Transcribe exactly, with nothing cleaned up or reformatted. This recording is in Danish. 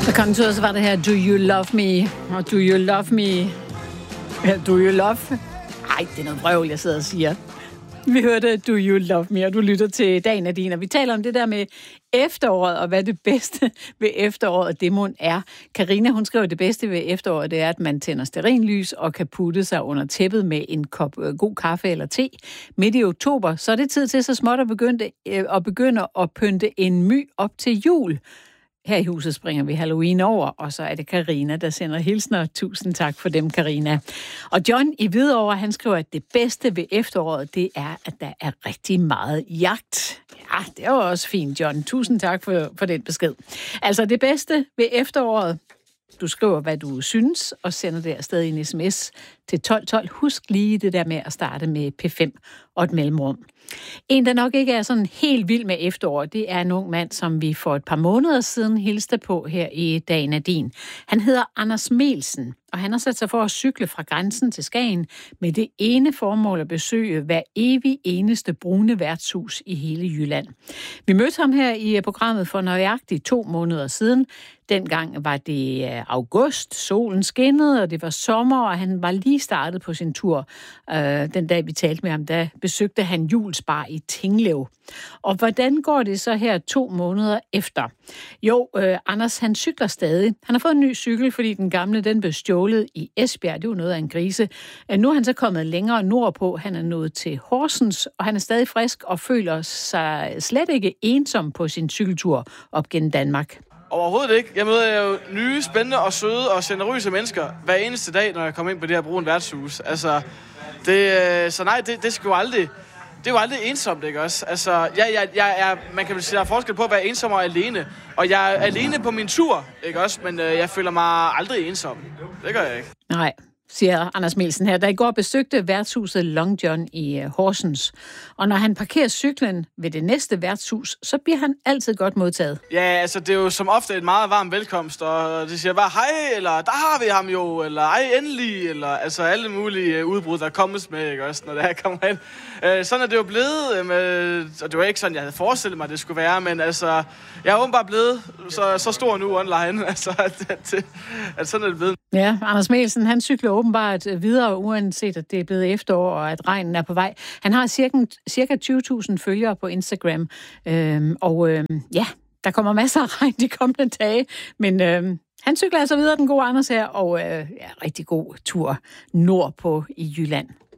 Så kom til, så var det her, Do You Love Me? Og Do You Love Me? Ja, Do You Love? Ej, det er noget vrøvl, jeg sidder og siger. Vi hørte Do You Love Me, og du lytter til Dagen af din, og vi taler om det der med efteråret, og hvad det bedste ved efteråret, det mon er. Karina, hun skriver, at det bedste ved efteråret, det er, at man tænder stearinlys og kan putte sig under tæppet med en kop øh, god kaffe eller te. Midt i oktober, så er det tid til så småt at begynde, øh, at begynde at pynte en my op til jul. Her i huset springer vi Halloween over, og så er det Karina, der sender hilsner. Tusind tak for dem, Karina. Og John i Hvidovre, han skriver, at det bedste ved efteråret, det er, at der er rigtig meget jagt. Ja, det er jo også fint, John. Tusind tak for, for den besked. Altså, det bedste ved efteråret, du skriver, hvad du synes, og sender det afsted i en sms til tolv tolv. Husk lige det der med at starte med P fem og et mellemrum. En, der nok ikke er sådan helt vild med efterår, det er en ung mand, som vi for et par måneder siden hilste på her i Dagen af din. Han hedder Anders Melsen, og han har sat sig for at cykle fra grænsen til Skagen med det ene formål at besøge hver evig eneste brune værtshus i hele Jylland. Vi mødte ham her i programmet for nøjagtigt to måneder siden. Dengang var det august, solen skinnede, og det var sommer, og han var lige startet på sin tur. Den dag, vi talte med ham, der besøgte han Juels Bar i Tinglev. Og hvordan går det så her to måneder efter? Jo, øh, Anders, han cykler stadig. Han har fået en ny cykel, fordi den gamle, den blev stjålet i Esbjerg. Det er jo noget af en grise. Nu er han så kommet længere nordpå. Han er nået til Horsens, og han er stadig frisk og føler sig slet ikke ensom på sin cykeltur op gennem Danmark. Overhovedet ikke. Jeg møder jo nye, spændende og søde og generøse mennesker hver eneste dag, når jeg kommer ind på det her brune værtshus. Altså, det, så nej, det, det skal jo aldrig... Det er jo aldrig ensomt, ikke også? Altså, jeg, jeg, jeg er, man kan vel sige, der er forskel på at være ensom og alene. Og jeg er alene på min tur, ikke også? Men øh, jeg føler mig aldrig ensom. Det gør jeg ikke. Nej, siger Anders Melsen her, der i går besøgte værtshuset Long John i uh, Horsens. Og når han parkerer cyklen ved det næste værtshus, så bliver han altid godt modtaget. Ja, altså det er jo som ofte et meget varm velkomst, og de siger bare hej, eller der har vi ham jo, eller ej endelig, eller altså alle mulige udbrud, der kommes med, ikke også, når det her kommer ind. Øh, sådan er det jo blevet, med, og det var ikke sådan, jeg havde forestillet mig, det skulle være, men altså, jeg er åbenbart blevet så, så stor nu online, altså at, at, at sådan er det blevet. Ja, Anders Melsen, han cykler åbenbart videre, uanset at det er blevet efterår, og at regnen er på vej. Han har cirka, cirka tyve tusind følgere på Instagram, øhm, og øhm, ja, der kommer masser af regn de kommende dage, men øhm, han cykler altså videre, den gode Anders her, og øh, ja, rigtig god tur nordpå i Jylland.